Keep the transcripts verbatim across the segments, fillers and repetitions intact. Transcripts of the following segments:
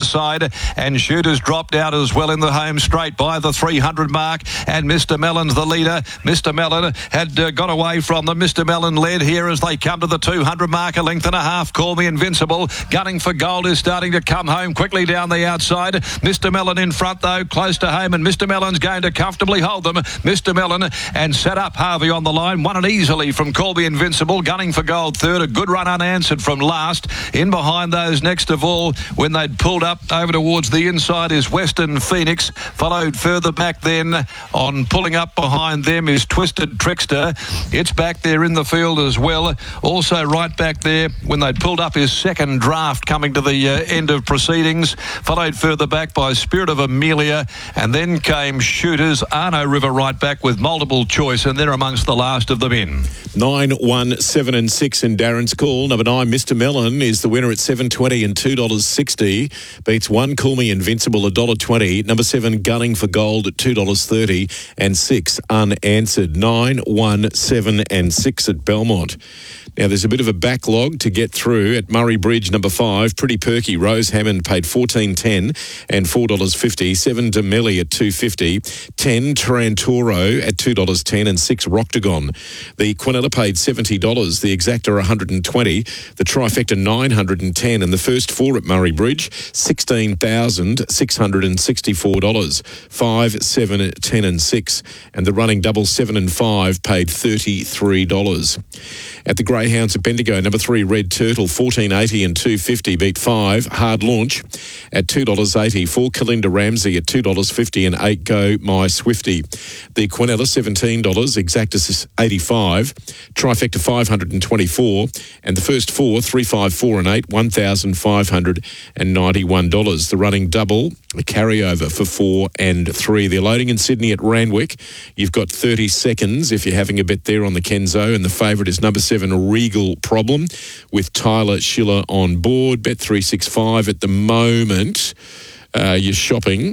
inside, and Shooters dropped out as well in the home straight by the three hundred mark, and Mister Mellon's the leader. Mister Mellon had uh, got away from them. Mister Mellon led here as they come to the two hundred mark, a length and a half. Call Me Invincible, gunning for gold, is starting to come home quickly down the outside. Mister Mellon in front though, close to home, and Mister Mellon's going to comfortably hold them. Mister Mellon and set up Harvey on the line, won it easily from Call Me Invincible, gunning for gold third. A good run unanswered from last. In behind those next of all, when they'd pulled up over towards the inside, is Western Phoenix. Followed further back then on pulling up behind them is Twisted Trickster. It's back there in the field as well. Also right back there when they'd pulled up is Second Draft, coming to the uh, end of proceedings. Followed further back by Spirit of Amelia, and then came Shooters. Arno River right back with Multiple Choice, and they're amongst the last of them in. Nine, one, seven and six in Darren's call. Number nine, Mister Mellon, is the winner at seven twenty and two dollars sixty. Beats one, Call Me Invincible, one dollar twenty. Number seven, Gunning for Gold at two dollars thirty. And six, Unanswered. Nine, one, seven and six at Belmont. Now, there's a bit of a backlog to get through at Murray Bridge, number five. Pretty Perky. Rose Hammond paid fourteen ten and four dollars fifty. Seven, Demelli at two dollars fifty. Ten, Tarantoro at two dollars ten and six, Roctagon. The Quinella paid seventy dollars. The Exacta one hundred twenty. The Trifecta nine hundred ten. And the first four at Murray Bridge, sixteen thousand six hundred sixty-four dollars. Five, seven, ten and six. And the running double seven and five paid thirty-three dollars. At the Greyhounds at Bendigo, number three, Red Turtle, fourteen eighty and two fifty, beat five. Hard Launch at two dollars eighty. Four, Kalinda Ramsey at two dollars fifty, and eight, Go My Swifty. The Quinella, seventeen dollars. Exactus, eighty-five. Trifecta, five hundred twenty-four. And the first four, three, five, four and eight, one thousand five hundred ninety-one dollars. The running double, a carryover for four and three. They're loading in Sydney at Randwick. You've got thirty seconds if you're having a bet there on the Kenzo, and the favourite is number seven, Regal Problem, with Tyler Schiller on board. Bet three sixty-five at the moment. Uh, you're shopping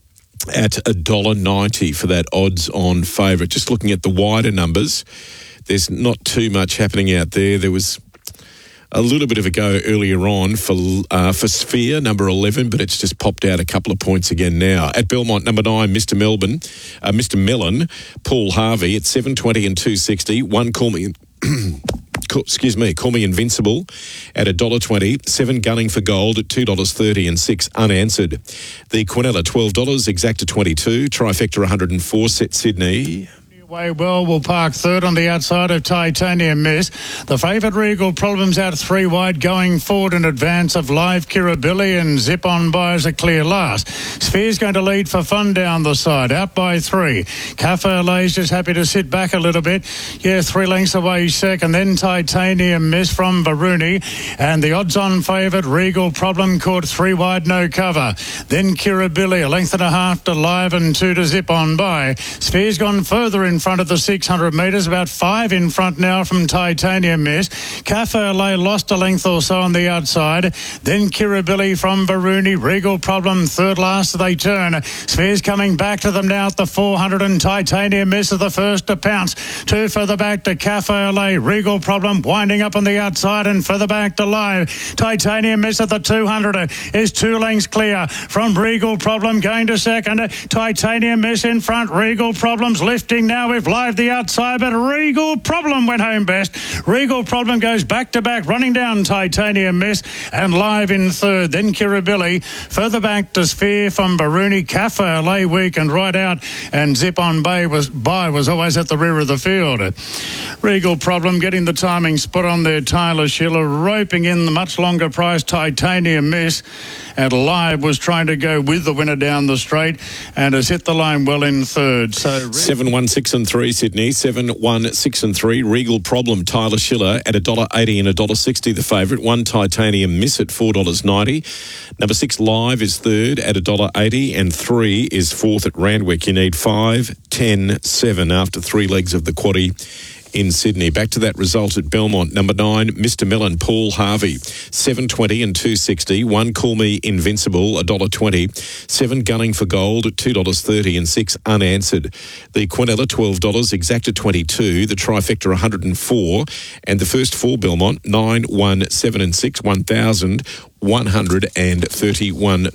at one dollar ninety for that odds-on favourite. Just looking at the wider numbers, there's not too much happening out there. There was a little bit of a go earlier on for uh, for Sphere, number eleven, but it's just popped out a couple of points again now. At Belmont, number nine, Mister Melbourne, uh, Mister Mellon, Paul Harvey at seven twenty and two sixty. One, Call Me... Excuse me, Call Me Invincible at one dollar twenty. Seven, Gunning for Gold at two dollars thirty, and six, Unanswered. The Quinella, twelve dollars. Exacta, twenty-two. Trifecta, one hundred four. Set Sydney. Way well will park third on the outside of Titanium Miss. The favourite Regal Problems out three wide, going forward in advance of Live Kirribilli, and Zip On By as a clear last. Sphere's going to lead for fun down the side, out by three. Cafe Lay's just happy to sit back a little bit. Yeah, three lengths away second. Then Titanium Miss from Varuni, and the odds-on favourite Regal Problem caught three wide, no cover. Then Kirribilli, a length and a half to Live and two to Zip On By. Sphere's gone further in front of the six hundred metres, about five in front now from Titanium Miss. Cafe Lay lost a length or so on the outside. Then Kirribilli from Varuni. Regal Problem third last as they turn. Sphere's coming back to them now at the four hundred, and Titanium Miss is the first to pounce. Two further back to Cafe Lay. Regal Problem winding up on the outside, and further back to Live. Titanium Miss at the two hundred is two lengths clear from Regal Problem going to second. Titanium Miss in front. Regal Problem's lifting now with Live the outside, but Regal Problem went home best. Regal Problem goes back to back, running down Titanium Miss, and Live in third. Then Kirribilli further back to Sphere from Baruni. Cafe Lay weak and right out, and Zip On Bay was by was always at the rear of the field. Regal Problem getting the timing spot on there. Tyler Schiller roping in the much longer price Titanium Miss, and Live was trying to go with the winner down the straight and has hit the line well in third. So seven one six and three Sydney, seven one six and three. Regal Problem, Tyler Schiller at one dollar eighty and one dollar sixty the favourite. One, Titanium Miss at four dollars ninety. Number six, Live is third at one dollar eighty, and three is fourth at Randwick. You need five, ten, seven after three legs of the quaddie in Sydney. Back to that result at Belmont. Number nine, Mister Mellon, Paul Harvey, seven twenty and two sixty. One, Call Me Invincible, one dollar twenty. Seven, Gunning for Gold at two dollars thirty, and six, Unanswered. The Quinella, twelve dollars. Exacta, twenty-two. The Trifecta, one hundred four. And the first four, Belmont, nine, one, seven and six, one thousand one hundred thirty-one